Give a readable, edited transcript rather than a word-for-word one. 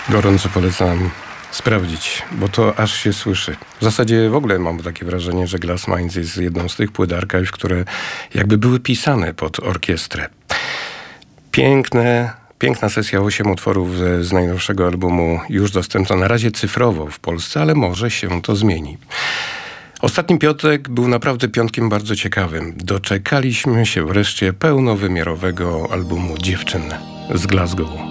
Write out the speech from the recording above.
Gorąco polecam sprawdzić, bo to aż się słyszy. W zasadzie w ogóle mam takie wrażenie, że Glass Minds jest jedną z tych płyt archive, które jakby były pisane pod orkiestrę. Piękna sesja 8 utworów z najnowszego albumu, już dostępna na razie cyfrowo w Polsce, ale może się to zmieni. Ostatni piątek był naprawdę piątkiem bardzo ciekawym. Doczekaliśmy się wreszcie pełnowymiarowego albumu Dziewczyn z Glasgow.